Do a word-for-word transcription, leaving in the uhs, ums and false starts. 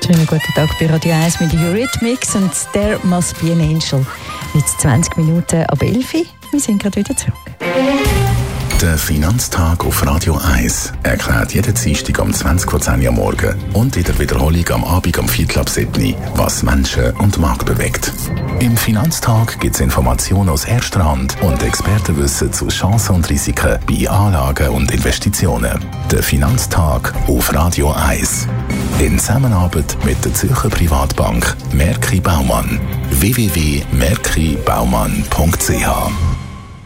Schönen guten Tag bei Radio eins mit Eurythmics und There Must Be an Angel. Jetzt zwanzig Minuten ab elf Uhr. Wir sind gerade wieder zurück. Der Finanztag auf Radio eins erklärt jeden Dienstag um zwanzig vor zehn Uhr am Morgen und in der Wiederholung am Abend um Viertel ab sieben Uhr, was Menschen und den Markt bewegt. Im Finanztag gibt es Informationen aus erster Hand und Expertenwissen zu Chancen und Risiken bei Anlagen und Investitionen. Der Finanztag auf Radio eins. In Zusammenarbeit mit der Zürcher Privatbank Merki Baumann. w w w punkt merki baumann punkt c h